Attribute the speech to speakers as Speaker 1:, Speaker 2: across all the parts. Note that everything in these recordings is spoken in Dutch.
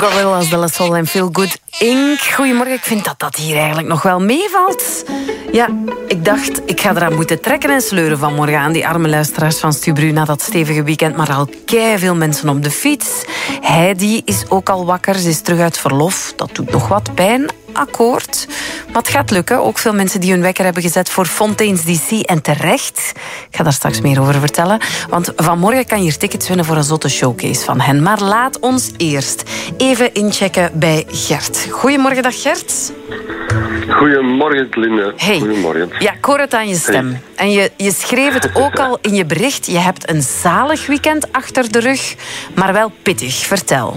Speaker 1: Gorillaz de la Soul en Feel Good Inc. Goedemorgen, ik vind dat hier eigenlijk nog wel meevalt. Ja, ik dacht, ik ga eraan moeten trekken en sleuren vanmorgen aan die arme luisteraars van Stubru na dat stevige weekend, maar al keiveel mensen op de fiets. Heidi is ook al wakker, ze is terug uit verlof. Dat doet nog wat pijn, akkoord. Maar het gaat lukken. Ook veel mensen die hun wekker hebben gezet voor Fontaine's DC. En terecht. Ik ga daar straks meer over vertellen. Want vanmorgen kan je hier tickets winnen voor een zotte showcase van hen. Maar laat ons eerst even inchecken bij Gert. Goedemorgen, dag Gert.
Speaker 2: Goedemorgen, Linde.
Speaker 1: Hey.
Speaker 2: Goedemorgen.
Speaker 1: Ja, ik hoor het aan je stem. Hey. En je schreef het ook al in je bericht. Je hebt een zalig weekend achter de rug, maar wel pittig. Vertel.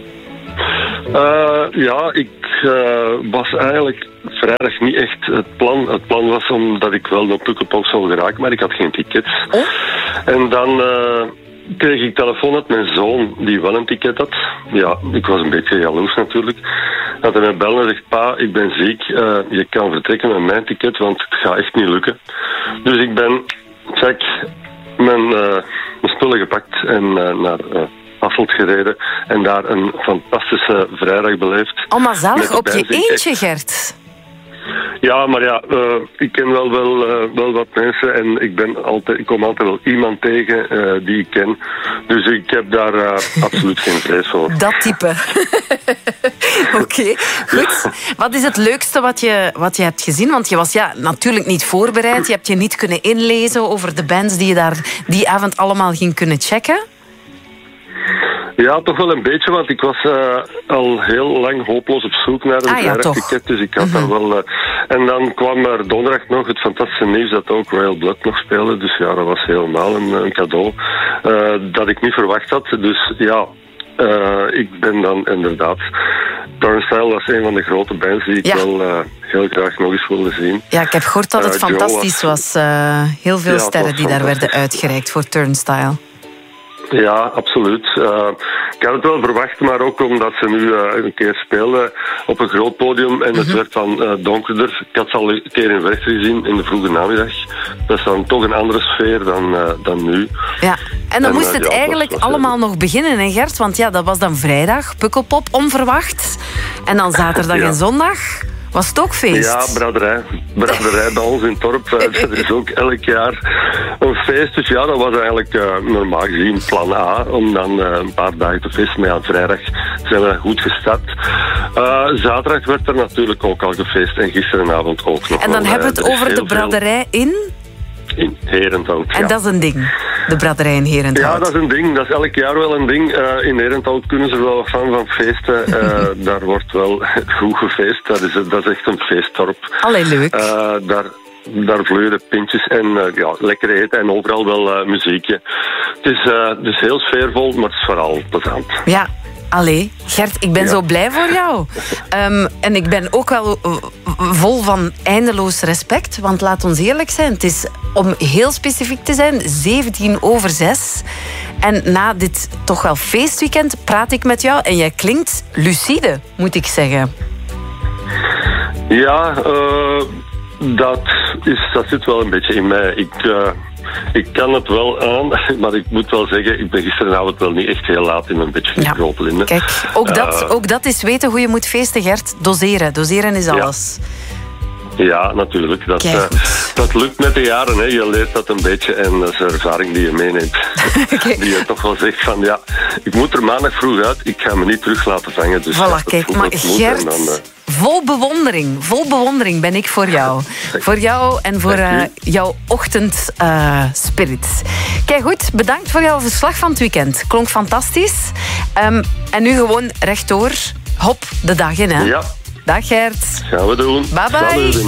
Speaker 2: Ja, ik was eigenlijk vrijdag niet echt het plan. Het plan was omdat ik wel naar Pukkelpop zou geraken, maar ik had geen tickets.
Speaker 1: Oh?
Speaker 2: En dan kreeg ik telefoon uit mijn zoon, die wel een ticket had. Ja, ik was een beetje jaloers natuurlijk. Dat hij mij belde en zegt, pa, ik ben ziek. Je kan vertrekken met mijn ticket, want het gaat echt niet lukken. Dus ik ben, check, mijn spullen gepakt en naar Hasselt gereden en daar een fantastische vrijdag beleefd.
Speaker 1: Oh, maar zalig op je eentje, Gert.
Speaker 2: Ja, maar ja, ik ken wel wat mensen en ik kom altijd wel iemand tegen die ik ken. Dus ik heb daar absoluut geen vrees voor.
Speaker 1: Dat type. Oké, goed. Wat is het leukste wat je hebt gezien? Want je was natuurlijk niet voorbereid. Je hebt je niet kunnen inlezen over de bands die je daar die avond allemaal ging kunnen checken.
Speaker 2: Ja, toch wel een beetje, want ik was al heel lang hopeloos op zoek naar een vrijdagticket, dus ik had daar wel... en dan kwam er donderdag nog het fantastische nieuws dat ook Royal Blood nog speelde, dus ja, dat was helemaal een cadeau dat ik niet verwacht had. Dus ja, ik ben dan inderdaad... Turnstile was een van de grote bands die ik wel heel graag nog eens wilde zien. Ja, ik heb gehoord dat het fantastisch was.
Speaker 1: Heel veel sterren die daar werden uitgereikt voor Turnstile.
Speaker 2: Ja, absoluut. Ik had het wel verwacht, maar ook omdat ze nu een keer speelden op een groot podium en het werd dan donkerder. Ik had ze al een keer in Werchter gezien in de vroege namiddag. Dat is dan toch een andere sfeer dan nu.
Speaker 1: Ja, en dan moest het eigenlijk allemaal nog beginnen, hè Gert? Want ja, dat was dan vrijdag, Pukkelpop, onverwacht. En dan zaterdag en zondag... Was het ook feest?
Speaker 2: Ja, braderij. Braderij bij ons in het dorp. Dat is ook elk jaar een feest. Dus ja, dat was eigenlijk normaal gezien plan A. Om dan een paar dagen te feesten. Maar ja, vrijdag zijn we goed gestart. Zaterdag werd er natuurlijk ook al gefeest. En gisterenavond ook nog.
Speaker 1: En dan hebben we het over de braderij in
Speaker 2: Herenthout.
Speaker 1: En dat is een ding, de braderij in Herenthout.
Speaker 2: Ja, dat is een ding. Dat is elk jaar wel een ding. In Herenthout kunnen ze er wel wat van feesten. Daar wordt wel goed gefeest. Dat is echt een feestdorp.
Speaker 1: Allee, leuk.
Speaker 2: Daar vloeien pintjes en lekker eten en overal wel muziekje. Het is heel sfeervol, maar het is vooral plezant.
Speaker 1: Ja. Allee, Gert, ik ben zo blij voor jou. En ik ben ook wel vol van eindeloos respect. Want laat ons eerlijk zijn, het is, om heel specifiek te zijn, 6:17. En na dit toch wel feestweekend praat ik met jou en jij klinkt lucide, moet ik zeggen.
Speaker 2: Ja, dat zit wel een beetje in mij. Ik kan het wel aan, maar ik moet wel zeggen, ik ben gisteravond wel niet echt heel laat in mijn bedje gekropen, Linde.
Speaker 1: Kijk, ook dat is weten hoe je moet feesten, Gert. Doseren. Doseren is alles.
Speaker 2: Ja, natuurlijk. Dat lukt met de jaren. Hè. Je leert dat een beetje en dat is een ervaring die je meeneemt. Die je toch wel zegt van, ja, ik moet er maandag vroeg uit, ik ga me niet terug laten vangen. Dus
Speaker 1: voilà, kijk, maar Gert... Vol bewondering ben ik voor jou. Voor jou en voor jouw ochtendspirit. Kijk goed, bedankt voor jouw verslag van het weekend. Klonk fantastisch. En nu gewoon rechtdoor. Hop, de dag in, hè?
Speaker 2: Ja.
Speaker 1: Dag Gert.
Speaker 2: Gaan we doen.
Speaker 1: Bye bye.